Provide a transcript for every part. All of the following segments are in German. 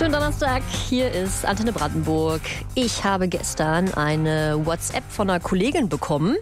Schönen Donnerstag, hier ist Antenne Brandenburg. Ich habe gestern eine WhatsApp von einer Kollegin bekommen.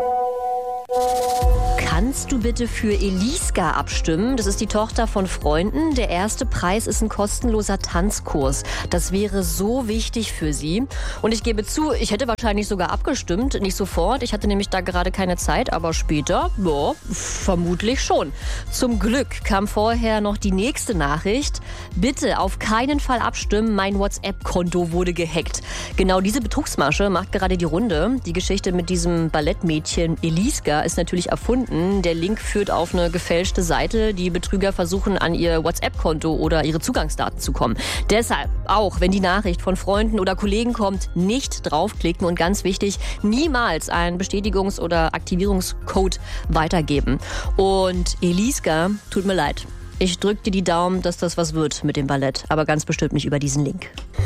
Kannst du bitte für Eliska abstimmen? Das ist die Tochter von Freunden. Der erste Preis ist ein kostenloser Tanzkurs. Das wäre so wichtig für sie. Und ich gebe zu, ich hätte wahrscheinlich sogar abgestimmt. Nicht sofort, ich hatte nämlich da gerade keine Zeit, aber später, ja, vermutlich schon. Zum Glück kam vorher noch die nächste Nachricht. Bitte auf keinen Fall abstimmen, mein WhatsApp-Konto wurde gehackt. Genau diese Betrugsmasche macht gerade die Runde. Die Geschichte mit diesem Ballettmädchen Eliska ist natürlich erfunden. Der Link führt auf eine gefälschte Seite. Die Betrüger versuchen, an ihr WhatsApp-Konto oder ihre Zugangsdaten zu kommen. Deshalb, auch wenn die Nachricht von Freunden oder Kollegen kommt, nicht draufklicken und ganz wichtig, niemals einen Bestätigungs- oder Aktivierungscode weitergeben. Und Eliska, tut mir leid. Ich drück dir die Daumen, dass das was wird mit dem Ballett, aber ganz bestimmt nicht über diesen Link.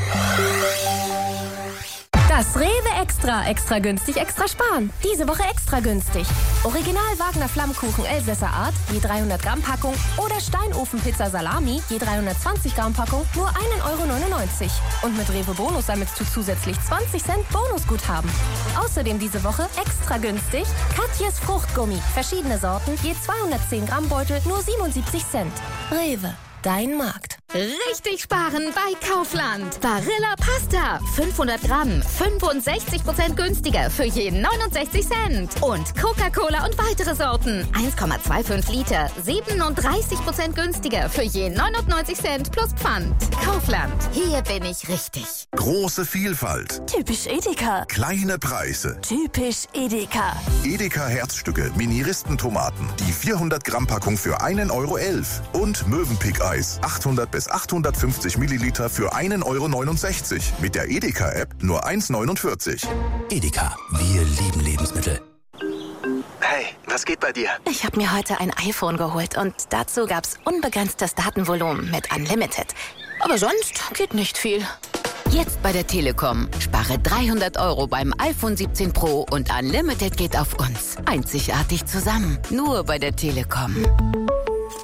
Das Rewe Extra günstig, extra sparen. Diese Woche extra günstig. Original Wagner Flammkuchen Elsässer Art, je 300 Gramm Packung oder Steinofenpizza Salami, je 320 Gramm Packung, nur 1,99 €. Und mit Rewe Bonus sammelst du zusätzlich 20 Cent Bonusguthaben. Außerdem diese Woche extra günstig Katjes Fruchtgummi. Verschiedene Sorten, je 210 Gramm Beutel, nur 77 Cent. Rewe, dein Markt. Richtig sparen bei Kaufland. Barilla Pasta. 500 Gramm. 65% günstiger für je 69 Cent. Und Coca-Cola und weitere Sorten. 1,25 Liter. 37% günstiger für je 99 Cent plus Pfand. Kaufland. Hier bin ich richtig. Große Vielfalt. Typisch Edeka. Kleine Preise. Typisch Edeka. Edeka Herzstücke, Mini-Ristentomaten. Die 400 Gramm Packung für 1,11 €. Und Mövenpick-Eis. 800 bis 850 Milliliter für 1,69 € Mit der Edeka-App nur 1,49 €. Edeka, wir lieben Lebensmittel. Hey, was geht bei dir? Ich habe mir heute ein iPhone geholt und dazu gab's unbegrenztes Datenvolumen mit Unlimited. Aber sonst geht nicht viel. Jetzt bei der Telekom. Spare 300 € beim iPhone 17 Pro und Unlimited geht auf uns. Einzigartig zusammen. Nur bei der Telekom.